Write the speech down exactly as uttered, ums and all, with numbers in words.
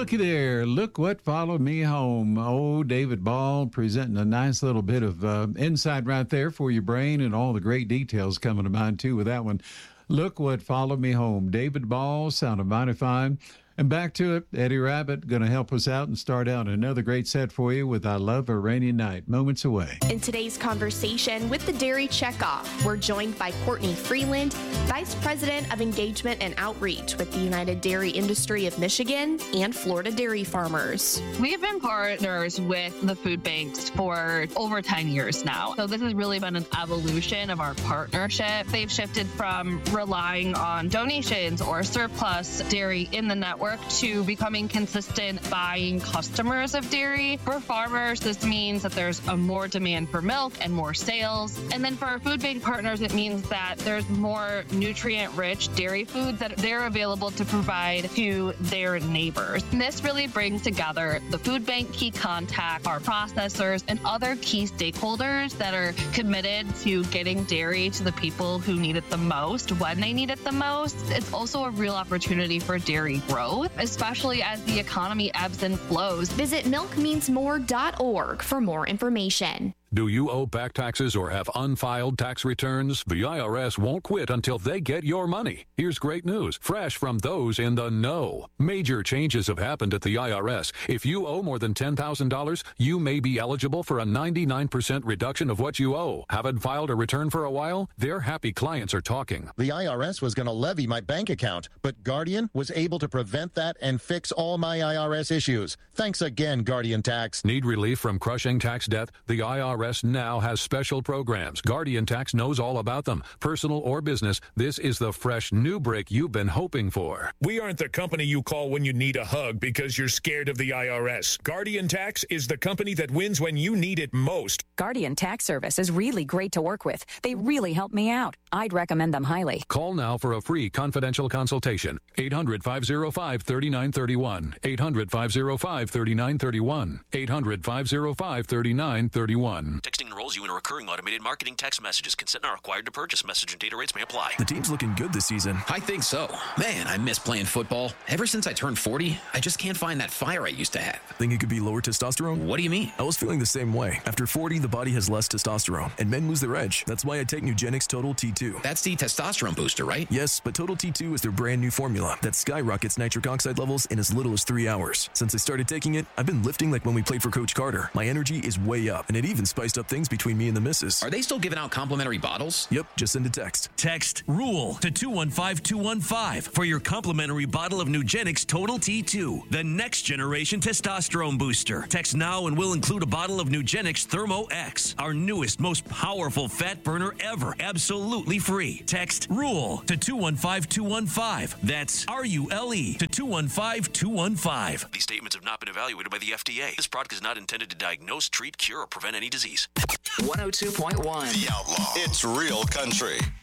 Looky there. Look what followed me home. Oh, David Ball presenting a nice little bit of uh, insight right there for your brain, and all the great details coming to mind, too, with that one. Look what followed me home. David Ball sounded mighty fine. And back to it, Eddie Rabbit going to help us out and start out another great set for you with I Love a Rainy Night, moments away. In today's conversation with the Dairy Checkoff, we're joined by Courtney Freeland, Vice President of Engagement and Outreach with the United Dairy Industry of Michigan and Florida Dairy Farmers. We have been partners with the food banks for over ten years now. So this has really been an evolution of our partnership. They've shifted from relying on donations or surplus dairy in the network to becoming consistent buying customers of dairy. For farmers, this means that there's a more demand for milk and more sales. And then for our food bank partners, it means that there's more nutrient-rich dairy foods that they're available to provide to their neighbors. And this really brings together the food bank key contact, our processors, and other key stakeholders that are committed to getting dairy to the people who need it the most when they need it the most. It's also a real opportunity for dairy growth, especially as the economy ebbs and flows. Visit milk means more dot org for more information. Do you owe back taxes or have unfiled tax returns? The I R S won't quit until they get your money. Here's great news, fresh from those in the know. Major changes have happened at the I R S. If you owe more than ten thousand dollars, you may be eligible for a ninety-nine percent reduction of what you owe. Haven't filed a return for a while? Their happy clients are talking. The I R S was going to levy my bank account, but Guardian was able to prevent that and fix all my I R S issues. Thanks again, Guardian Tax. Need relief from crushing tax debt? The I R S now has special programs. Guardian Tax knows all about them. Personal or business, this is the fresh new break you've been hoping for. We aren't the company you call when you need a hug because you're scared of the I R S. Guardian Tax is the company that wins when you need it most. Guardian Tax Service is really great to work with. They really help me out. I'd recommend them highly. Call now for a free confidential consultation. eight hundred, five oh five, three nine three one. eight hundred, five oh five, three nine three one. eight hundred, five oh five, three nine three one. Texting enrolls you in a recurring automated marketing text messages. Consent not required to purchase. Message and data rates may apply. The team's looking good this season. I think so. Man, I miss playing football. Ever since I turned forty, I just can't find that fire I used to have. Think it could be lower testosterone? What do you mean? I was feeling the same way. After forty, the body has less testosterone, and men lose their edge. That's why I take Nugenix Total T two. That's the testosterone booster, right? Yes, but Total T two is their brand new formula that skyrockets nitric oxide levels in as little as three hours. Since I started taking it, I've been lifting like when we played for Coach Carter. My energy is way up, and it even spiced up things between me and the missus. Are they still giving out complimentary bottles? Yep, just send a text. Text RULE to two one five two one five for your complimentary bottle of Nugenix Total T two, the next generation testosterone booster. Text now and we'll include a bottle of Nugenix Thermo X, our newest, most powerful fat burner ever, absolutely free. Text RULE to two one five two one five. That's R U L E to two one five two one five. These statements have not been evaluated by the F D A. This product is not intended to diagnose, treat, cure, or prevent any disease. one oh two point one. The Outlaw. It's real country.